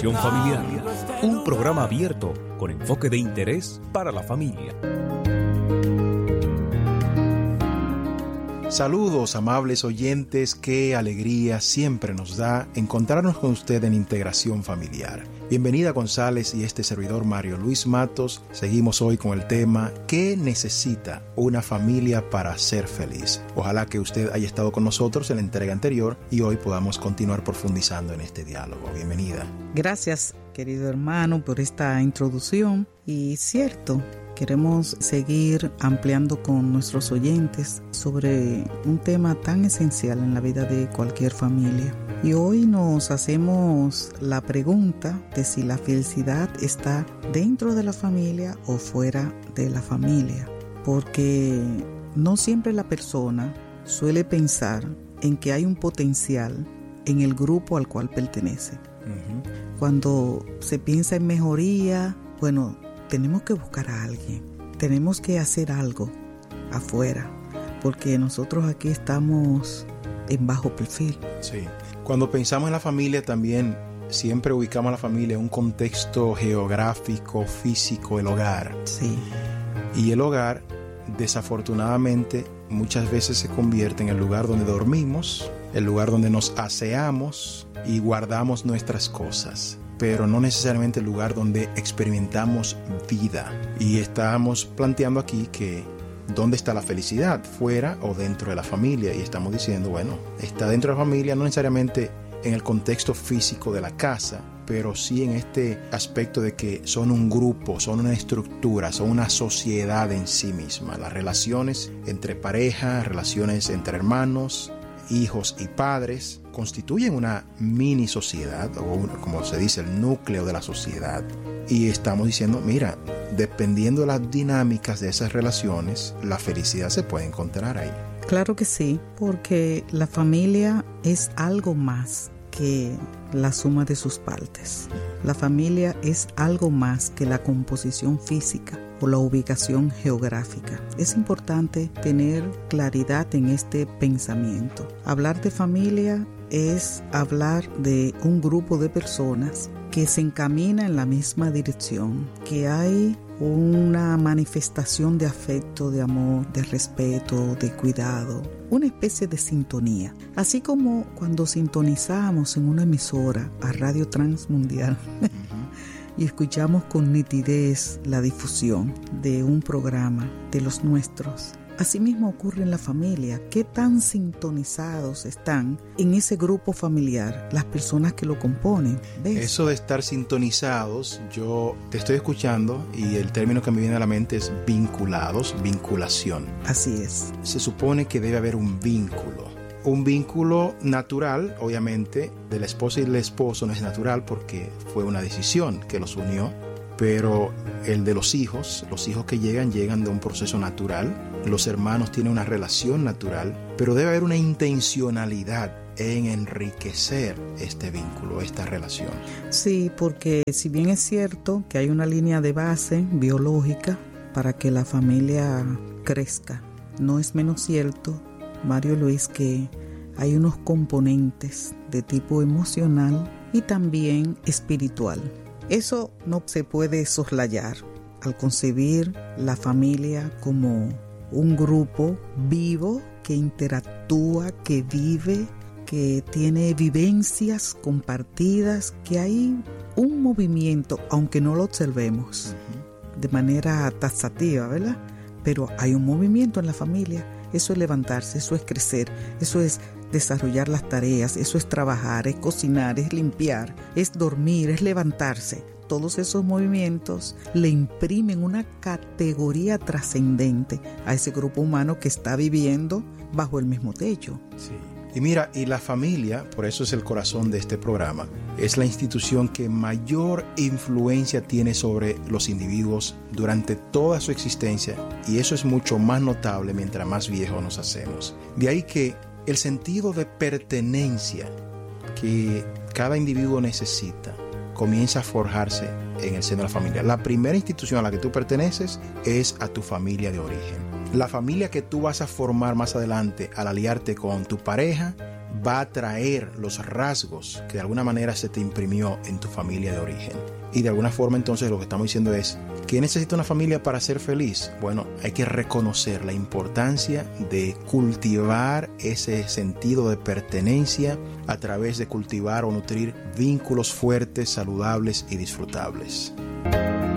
Integración Familiar, un programa abierto con enfoque de interés para la familia. Saludos, amables oyentes, qué alegría siempre nos da encontrarnos con usted en Integración Familiar. Bienvenida González y este servidor Mario Luis Matos. Seguimos hoy con el tema ¿qué necesita una familia para ser feliz? Ojalá que usted haya estado con nosotros en la entrega anterior y hoy podamos continuar profundizando en este diálogo. Bienvenida. Gracias, querido hermano, por esta introducción. Y cierto, queremos seguir ampliando con nuestros oyentes sobre un tema tan esencial en la vida de cualquier familia. Y hoy nos hacemos la pregunta de si la felicidad está dentro de la familia o fuera de la familia. Porque no siempre la persona suele pensar en que hay un potencial en el grupo al cual pertenece. Cuando se piensa en mejoría, bueno, tenemos que buscar a alguien, tenemos que hacer algo afuera, porque nosotros aquí estamos en bajo perfil. Sí. Cuando pensamos en la familia también siempre ubicamos a la familia en un contexto geográfico, físico, el hogar. Sí. Y el hogar, desafortunadamente, muchas veces se convierte en el lugar donde dormimos, el lugar donde nos aseamos y guardamos nuestras cosas, pero no necesariamente el lugar donde experimentamos vida. Y estamos planteando aquí que ¿dónde está la felicidad? ¿Fuera o dentro de la familia? Y estamos diciendo, bueno, está dentro de la familia, no necesariamente en el contexto físico de la casa, pero sí en este aspecto de que son un grupo, son una estructura, son una sociedad en sí misma. Las relaciones entre pareja, relaciones entre hermanos, hijos y padres constituyen una mini sociedad, o como se dice, el núcleo de la sociedad. Y estamos diciendo, mira, dependiendo de las dinámicas de esas relaciones, la felicidad se puede encontrar ahí. Claro que sí, porque la familia es algo más que la suma de sus partes. La familia es algo más que la composición física o la ubicación geográfica. Es importante tener claridad en este pensamiento. Hablar de familia es hablar de un grupo de personas que se encamina en la misma dirección, que hay una manifestación de afecto, de amor, de respeto, de cuidado, una especie de sintonía. Así como cuando sintonizamos en una emisora a Radio Transmundial y escuchamos con nitidez la difusión de un programa de los nuestros. Asimismo ocurre en la familia. ¿Qué tan sintonizados están en ese grupo familiar las personas que lo componen? ¿Ves? Eso de estar sintonizados, yo te estoy escuchando y el término que me viene a la mente es vinculados, vinculación. Así es. Se supone que debe haber un vínculo. Un vínculo natural, obviamente, de la esposa y el esposo no es natural porque fue una decisión que los unió. Pero el de los hijos que llegan de un proceso natural. Los hermanos tienen una relación natural, pero debe haber una intencionalidad en enriquecer este vínculo, esta relación. Sí, porque si bien es cierto que hay una línea de base biológica para que la familia crezca, no es menos cierto, Mario Luis, que hay unos componentes de tipo emocional y también espiritual. Eso no se puede soslayar al concebir la familia como un grupo vivo que interactúa, que vive, que tiene vivencias compartidas, que hay un movimiento, aunque no lo observemos de manera taxativa, ¿verdad? Pero hay un movimiento en la familia. Eso es levantarse, eso es crecer, eso es desarrollar las tareas, eso es trabajar, es cocinar, es limpiar, es dormir, es levantarse. Todos esos movimientos le imprimen una categoría trascendente a ese grupo humano que está viviendo bajo el mismo techo. Sí. Y mira, y la familia, por eso es el corazón de este programa, es la institución que mayor influencia tiene sobre los individuos durante toda su existencia, y eso es mucho más notable mientras más viejos nos hacemos. De ahí que el sentido de pertenencia que cada individuo necesita comienza a forjarse en el seno de la familia. La primera institución a la que tú perteneces es a tu familia de origen. La familia que tú vas a formar más adelante al aliarte con tu pareja va a traer los rasgos que de alguna manera se te imprimió en tu familia de origen. Y de alguna forma entonces lo que estamos diciendo es, ¿qué necesita una familia para ser feliz? Bueno, hay que reconocer la importancia de cultivar ese sentido de pertenencia a través de cultivar o nutrir vínculos fuertes, saludables y disfrutables.